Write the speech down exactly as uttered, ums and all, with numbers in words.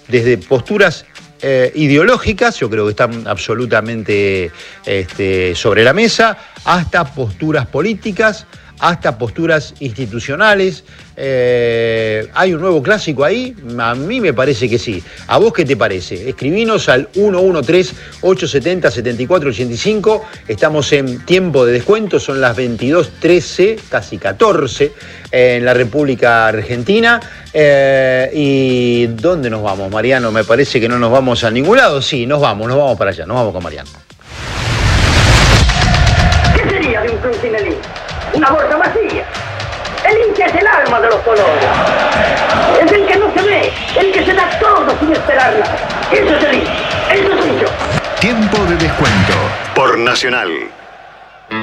desde posturas eh, ideológicas, yo creo que están absolutamente este, sobre la mesa, hasta posturas políticas, hasta posturas institucionales. Eh, ¿Hay un nuevo clásico ahí? A mí me parece que sí. ¿A vos qué te parece? Escribinos al uno uno tres, ocho siete cero, siete cuatro ocho cinco. Estamos en tiempo de descuento, son las veintidós trece, casi catorce, eh, en la República Argentina. Eh, ¿Y dónde nos vamos, Mariano? Me parece que no nos vamos a ningún lado. Sí, nos vamos, nos vamos para allá, nos vamos con Mariano. ¿Qué sería de un club sin el hincha? Una bolsa vacía. El hincha es el alma de los colores. Es el que no se ve, el que se da todo sin esperar nada. Eso es el hincha, eso es el hincha. Tiempo de descuento por Nacional.